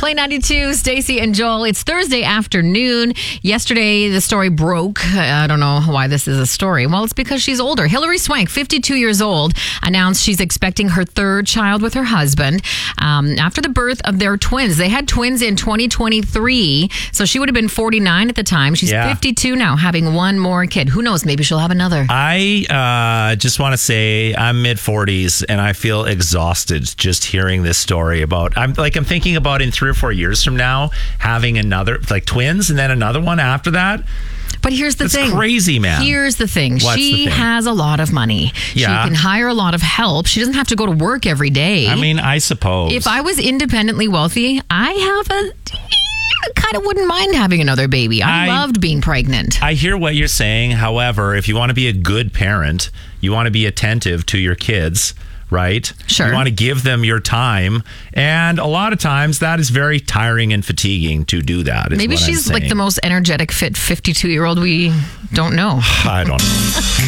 Play 92, Stacey and Joel. It's Thursday afternoon. Yesterday, the story broke. I don't know why this is a story. Well, it's because she's older. Hilary Swank, 52 years old, announced she's expecting her third child with her husband after the birth of their twins. They had twins in 2023, so she would have been 49 at the time. She's 52 now, having one more kid. Who knows? Maybe she'll have another. I just want to say I'm mid-40s, and I feel exhausted just hearing this story about. I'm thinking about in 3 or 4 years from now having another, like twins, and then another one after that. But here's the thing. It's crazy, man. Here's the thing. She has a lot of money. She can hire a lot of help. She doesn't have to go to work every day. I mean, I suppose. If I was independently wealthy, I kind of wouldn't mind having another baby. I loved being pregnant. I hear what you're saying. However, if you want to be a good parent, you want to be attentive to your kids, right? Sure. You want to give them your time. And a lot of times that is very tiring and fatiguing to do that. Maybe she's like the most energetic, fit 52-year-old we don't know. I don't know.